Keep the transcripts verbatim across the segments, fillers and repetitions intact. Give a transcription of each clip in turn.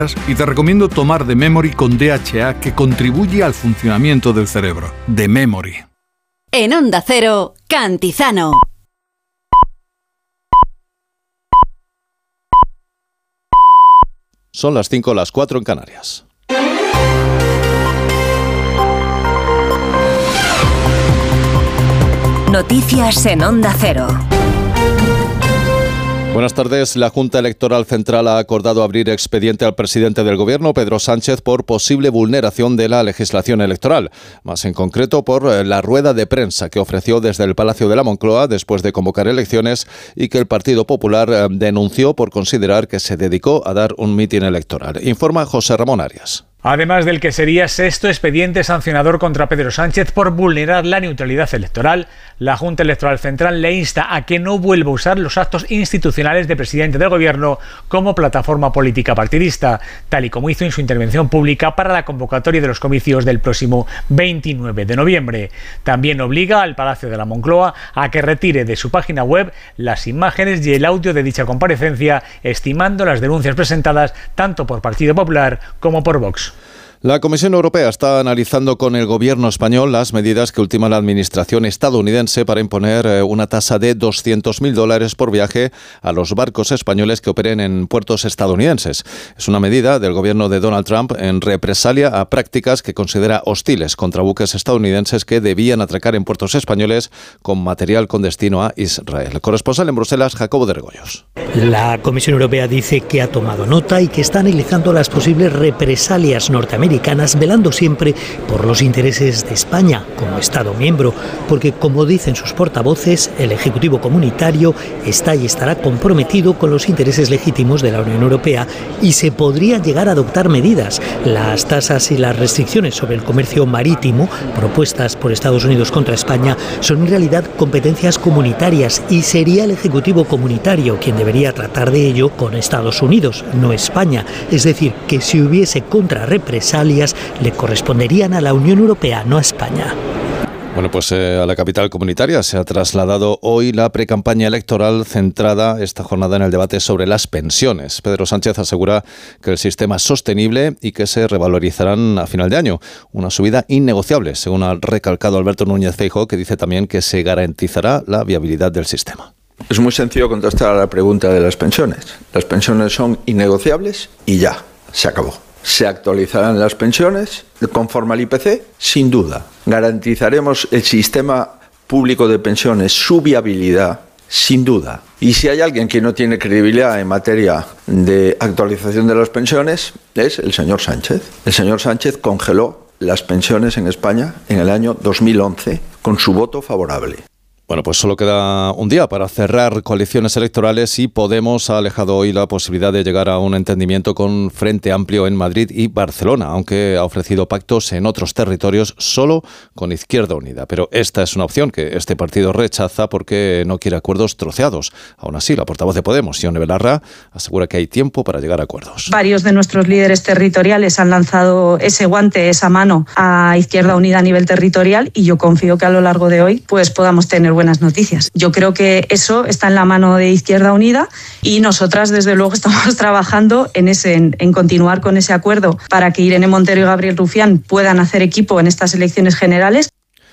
Y te recomiendo tomar The Memory con D H A, que contribuye al funcionamiento del cerebro. The Memory. En Onda Cero, Cantizano. Son las cinco, las cuatro en Canarias. Noticias en Onda Cero. Buenas tardes. La Junta Electoral Central ha acordado abrir expediente al presidente del Gobierno, Pedro Sánchez, por posible vulneración de la legislación electoral. Más en concreto, por la rueda de prensa que ofreció desde el Palacio de la Moncloa después de convocar elecciones y que el Partido Popular denunció por considerar que se dedicó a dar un mitin electoral. Informa José Ramón Arias. Además del que sería sexto expediente sancionador contra Pedro Sánchez por vulnerar la neutralidad electoral, la Junta Electoral Central le insta a que no vuelva a usar los actos institucionales de presidente del Gobierno como plataforma política partidista, tal y como hizo en su intervención pública para la convocatoria de los comicios del próximo veintinueve de noviembre. También obliga al Palacio de la Moncloa a que retire de su página web las imágenes y el audio de dicha comparecencia, estimando las denuncias presentadas tanto por Partido Popular como por Vox. La Comisión Europea está analizando con el gobierno español las medidas que ultima la administración estadounidense para imponer una tasa de doscientos mil dólares por viaje a los barcos españoles que operen en puertos estadounidenses. Es una medida del gobierno de Donald Trump en represalia a prácticas que considera hostiles contra buques estadounidenses que debían atracar en puertos españoles con material con destino a Israel. Corresponsal en Bruselas, Jacobo de Regoyos. La Comisión Europea dice que ha tomado nota y que está analizando las posibles represalias norteamericanas, velando siempre por los intereses de España como Estado miembro, porque, como dicen sus portavoces, el Ejecutivo comunitario está y estará comprometido con los intereses legítimos de la Unión Europea y se podría llegar a adoptar medidas. Las tasas y las restricciones sobre el comercio marítimo propuestas por Estados Unidos contra España son en realidad competencias comunitarias y sería el Ejecutivo comunitario quien debería tratar de ello con Estados Unidos, no España. Es decir, que si hubiese contrarrepresalias le corresponderían a la Unión Europea, no a España. Bueno, pues eh, a la capital comunitaria se ha trasladado hoy la precampaña electoral centrada esta jornada en el debate sobre las pensiones. Pedro Sánchez asegura que el sistema es sostenible y que se revalorizarán a final de año. Una subida innegociable, según ha recalcado Alberto Núñez Feijóo, que dice también que se garantizará la viabilidad del sistema. Es muy sencillo contestar a la pregunta de las pensiones. Las pensiones son innegociables y ya, se acabó. ¿Se actualizarán las pensiones conforme al I P C? Sin duda. ¿Garantizaremos el sistema público de pensiones, su viabilidad? Sin duda. Y si hay alguien que no tiene credibilidad en materia de actualización de las pensiones, es el señor Sánchez. El señor Sánchez congeló las pensiones en España en el año dos mil once con su voto favorable. Bueno, pues solo queda un día para cerrar coaliciones electorales y Podemos ha alejado hoy la posibilidad de llegar a un entendimiento con Frente Amplio en Madrid y Barcelona, aunque ha ofrecido pactos en otros territorios solo con Izquierda Unida. Pero esta es una opción que este partido rechaza porque no quiere acuerdos troceados. Aún así, la portavoz de Podemos, Ione Belarra, asegura que hay tiempo para llegar a acuerdos. Varios de nuestros líderes territoriales han lanzado ese guante, esa mano a Izquierda Unida a nivel territorial y yo confío que a lo largo de hoy pues podamos tener buenas noticias. Yo creo que eso está en la mano de Izquierda Unida y nosotras desde luego estamos trabajando en ese en, en continuar con ese acuerdo para que Irene Montero y Gabriel Rufián puedan hacer equipo en estas elecciones generales.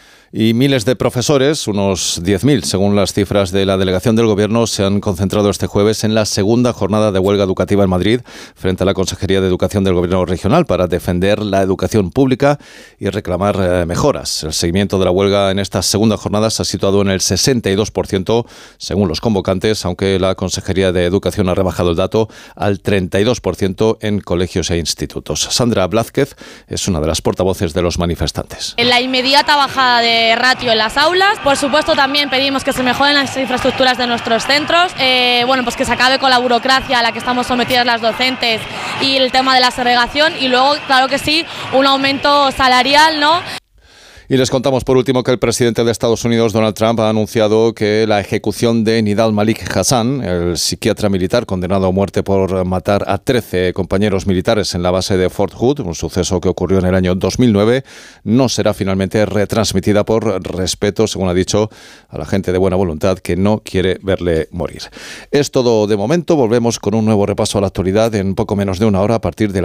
Y miles de profesores, unos diez mil según las cifras de la delegación del Gobierno, se han concentrado este jueves en la segunda jornada de huelga educativa en Madrid frente a la Consejería de Educación del Gobierno regional para defender la educación pública y reclamar eh, mejoras. El seguimiento de la huelga en estas segundas jornadas se ha situado en el sesenta y dos por ciento según los convocantes, aunque la Consejería de Educación ha rebajado el dato al treinta y dos por ciento en colegios e institutos. Sandra Blázquez es una de las portavoces de los manifestantes. En la inmediata bajada de ratio en las aulas. Por supuesto, también pedimos que se mejoren las infraestructuras de nuestros centros, eh, bueno, pues que se acabe con la burocracia a la que estamos sometidas las docentes y el tema de la segregación y luego, claro que sí, un aumento salarial, ¿no? Y les contamos por último que el presidente de Estados Unidos, Donald Trump, ha anunciado que la ejecución de Nidal Malik Hassan, el psiquiatra militar condenado a muerte por matar a trece compañeros militares en la base de Fort Hood, un suceso que ocurrió en el año dos mil nueve, no será finalmente retransmitida por respeto, según ha dicho, a la gente de buena voluntad que no quiere verle morir. Es todo de momento. Volvemos con un nuevo repaso a la actualidad en poco menos de una hora a partir de las